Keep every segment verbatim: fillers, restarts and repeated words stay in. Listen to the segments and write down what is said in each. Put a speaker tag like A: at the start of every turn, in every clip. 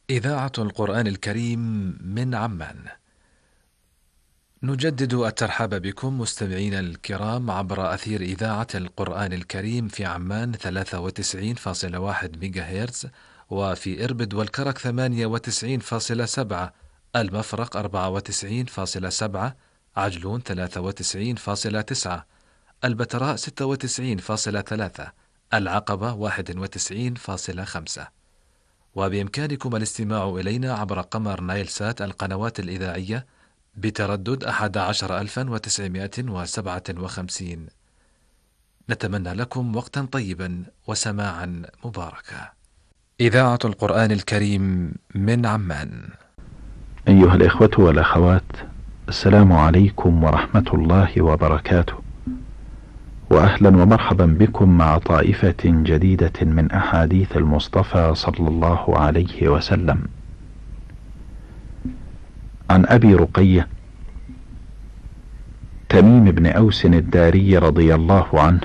A: إذاعة القرآن الكريم من عمان. نجدد الترحاب بكم مستمعينا الكرام عبر أثير إذاعة القرآن الكريم في عمان ثلاثة وتسعين فاصلة واحد ميجاهرتز، وفي إربد والكرك ثمانية وتسعين فاصلة سبعة، المفرق أربعة وتسعين فاصلة سبعة، عجلون ثلاثة وتسعين فاصلة تسعة، البتراء ستة وتسعين فاصلة ثلاثة، العقبة واحد وتسعين فاصلة خمسة. وبإمكانكم الاستماع إلينا عبر قمر نايل سات القنوات الإذاعية بتردد أحد عشر ألفا وتسعمائة وسبعة وخمسين. نتمنى لكم وقتا طيبا وسماعا مباركا. إذاعة القرآن الكريم من عمان.
B: أيها الإخوة والأخوات، السلام عليكم ورحمة الله وبركاته، وأهلا ومرحبا بكم مع طائفة جديدة من أحاديث المصطفى صلى الله عليه وسلم. عن أبي رقية تميم بن أوس الداري رضي الله عنه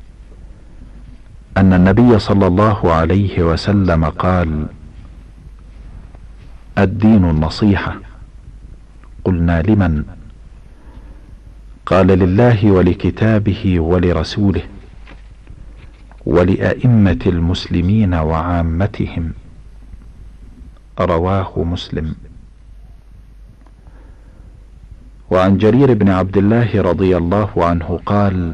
B: أن النبي صلى الله عليه وسلم قال: الدين النصيحة. قلنا: لمن؟ قال: لله ولكتابه ولرسوله ولأئمة المسلمين وعامتهم. رواه مسلم. وعن جرير بن عبد الله رضي الله عنه قال: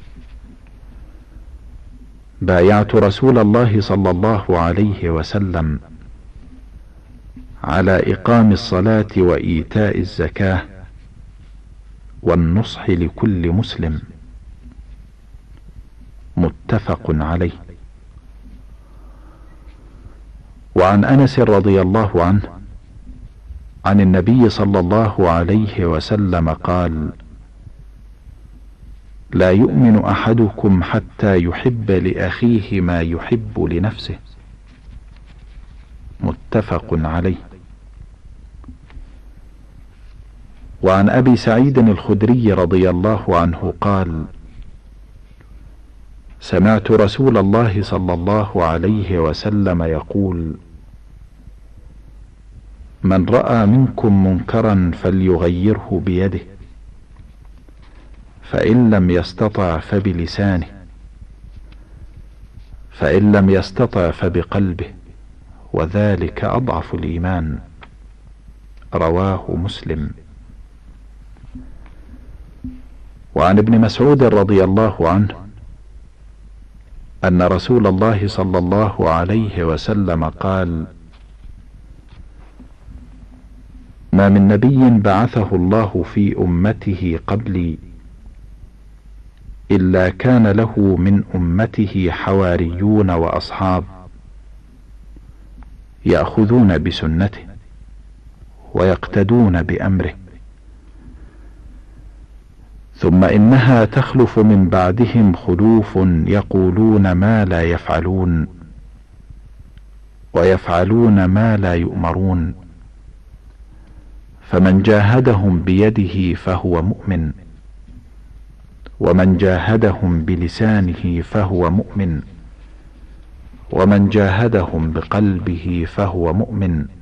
B: بايعت رسول الله صلى الله عليه وسلم على إقام الصلاة وإيتاء الزكاة والنصح لكل مسلم. متفق عليه. وعن أنس رضي الله عنه عن النبي صلى الله عليه وسلم قال: لا يؤمن أحدكم حتى يحب لأخيه ما يحب لنفسه. متفق عليه. وعن أبي سعيد الخدري رضي الله عنه قال: سمعت رسول الله صلى الله عليه وسلم يقول: من رأى منكم منكرا فليغيره بيده، فإن لم يستطع فبلسانه، فإن لم يستطع فبقلبه، وذلك أضعف الإيمان. رواه مسلم. وعن ابن مسعود رضي الله عنه أن رسول الله صلى الله عليه وسلم قال: ما من نبي بعثه الله في أمته قبلي إلا كان له من أمته حواريون وأصحاب يأخذون بسنته ويقتدون بأمره، ثم إنها تخلف من بعدهم خلوف يقولون ما لا يفعلون ويفعلون ما لا يؤمرون، فمن جاهدهم بيده فهو مؤمن، ومن جاهدهم بلسانه فهو مؤمن، ومن جاهدهم بقلبه فهو مؤمن.